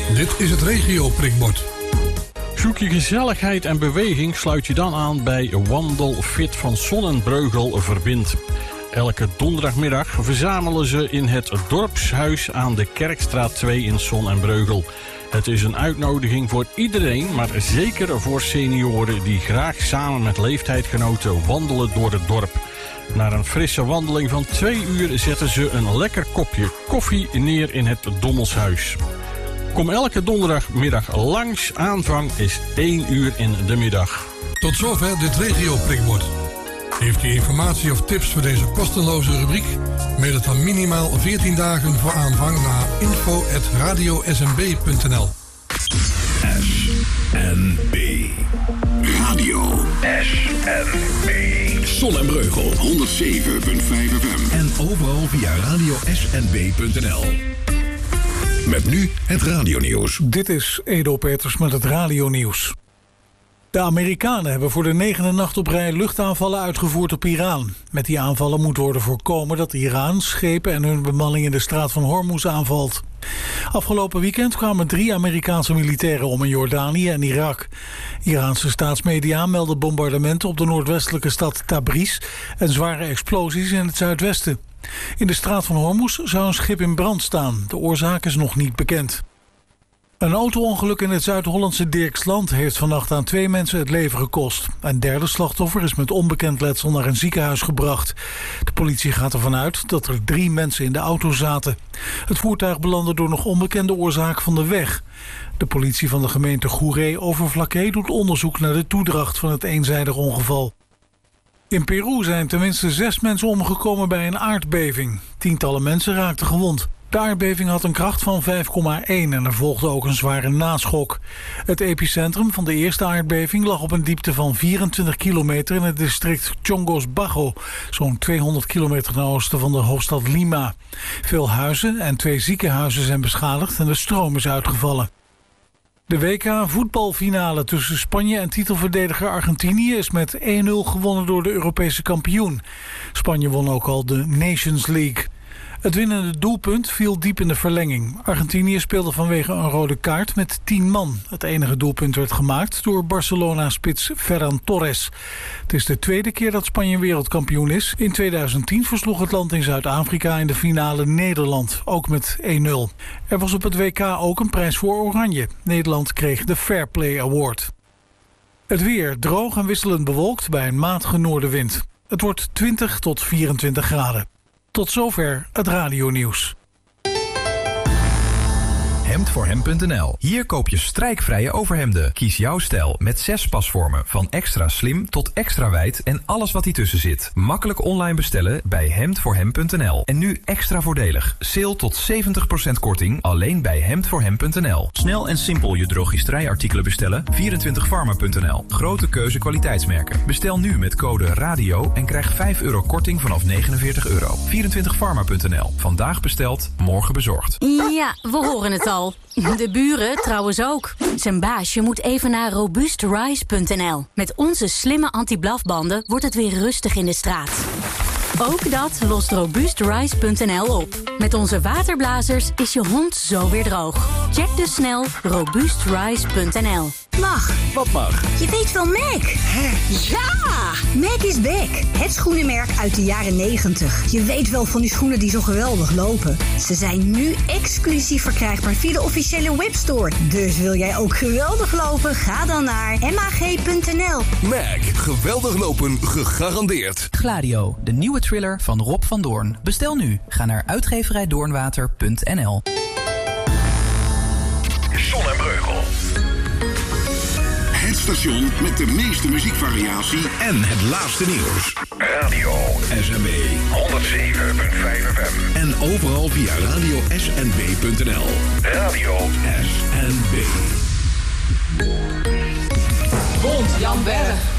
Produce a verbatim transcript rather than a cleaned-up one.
Dit is het regio-prikbord. Zoek je gezelligheid en beweging, sluit je dan aan bij Wandelfit van Son en Breugel Verbindt. Elke donderdagmiddag verzamelen ze in het dorpshuis aan de Kerkstraat twee in Son en Breugel. Het is een uitnodiging voor iedereen, maar zeker voor senioren die graag samen met leeftijdgenoten wandelen door het dorp. Na een frisse wandeling van twee uur zetten ze een lekker kopje koffie neer in het Dommelshuis. Kom elke donderdagmiddag langs. Aanvang is één uur in de middag. Tot zover dit regio-prikbord. Heeft u informatie of tips voor deze kostenloze rubriek? Mail het dan minimaal veertien dagen voor aanvang naar info at radio s n b punt n l. S N B Radio S N B Son en Breugel honderdzeven komma vijf F M en overal via radio s n b punt n l. Met nu het radionieuws. Dit is Edo Peters met het radionieuws. De Amerikanen hebben voor de negende nacht op rij luchtaanvallen uitgevoerd op Iran. Met die aanvallen moet worden voorkomen dat Iran schepen en hun bemanning in de straat van Hormuz aanvalt. Afgelopen weekend kwamen drie Amerikaanse militairen om in Jordanië en Irak. Iraanse staatsmedia melden bombardementen op de noordwestelijke stad Tabriz en zware explosies in het zuidwesten. In de straat van Hormuz zou een schip in brand staan. De oorzaak is nog niet bekend. Een auto-ongeluk in het Zuid-Hollandse Dirksland heeft vannacht aan twee mensen het leven gekost. Een derde slachtoffer is met onbekend letsel naar een ziekenhuis gebracht. De politie gaat ervan uit dat er drie mensen in de auto zaten. Het voertuig belandde door nog onbekende oorzaak van de weg. De politie van de gemeente Goeree-Overflakkee doet onderzoek naar de toedracht van het eenzijdig ongeval. In Peru zijn tenminste zes mensen omgekomen bij een aardbeving. Tientallen mensen raakten gewond. De aardbeving had een kracht van vijf komma één en er volgde ook een zware naschok. Het epicentrum van de eerste aardbeving lag op een diepte van vierentwintig kilometer in het district Chongos Bajo, zo'n tweehonderd kilometer ten oosten van de hoofdstad Lima. Veel huizen en twee ziekenhuizen zijn beschadigd en de stroom is uitgevallen. De W K voetbalfinale tussen Spanje en titelverdediger Argentinië is met één nul gewonnen door de Europese kampioen. Spanje won ook al de Nations League. Het winnende doelpunt viel diep in de verlenging. Argentinië speelde vanwege een rode kaart met tien man. Het enige doelpunt werd gemaakt door Barcelona-spits Ferran Torres. Het is de tweede keer dat Spanje wereldkampioen is. In tweeduizend tien versloeg het land in Zuid-Afrika in de finale Nederland, ook met één nul. Er was op het W K ook een prijs voor Oranje. Nederland kreeg de Fair Play Award. Het weer droog en wisselend bewolkt bij een matige noordenwind. Het wordt twintig tot vierentwintig graden. Tot zover het radionieuws. hemd voor hem punt n l. Hier koop je strijkvrije overhemden. Kies jouw stijl met zes pasvormen. Van extra slim tot extra wijd en alles wat ertussen zit. Makkelijk online bestellen bij hemd voor hem punt n l. En nu extra voordelig. Sale tot zeventig procent korting alleen bij hemd voor hem punt n l. Snel en simpel je drogisterijartikelen bestellen. vierentwintig pharma punt n l. Grote keuze kwaliteitsmerken. Bestel nu met code radio en krijg vijf euro korting vanaf negenenveertig euro. vierentwintig pharma punt n l. Vandaag besteld, morgen bezorgd. Ja, we horen het al. De buren trouwens ook. Zijn baasje moet even naar robuustrise punt n l. Met onze slimme anti-blafbanden wordt het weer rustig in de straat. Ook dat lost robuustrise punt n l op. Met onze waterblazers is je hond zo weer droog. Check dus snel robuustrise punt n l. Mag. Wat mag? Je weet wel Mac. Hè? Ja! Mac is back. Het schoenenmerk uit de jaren negentig. Je weet wel van die schoenen die zo geweldig lopen. Ze zijn nu exclusief verkrijgbaar via de officiële webstore. Dus wil jij ook geweldig lopen? Ga dan naar m a g punt n l. Mac, geweldig lopen gegarandeerd. Gladio, de nieuwe thriller van Rob van Doorn. Bestel nu. Ga naar uitgeverij doornwater punt n l. Son en Breugel. Het station met de meeste muziekvariatie en het laatste nieuws. Radio S N B honderdzeven komma vijf F M. En overal via radio s n b punt n l. Radio S N B. Bond Jan Berg.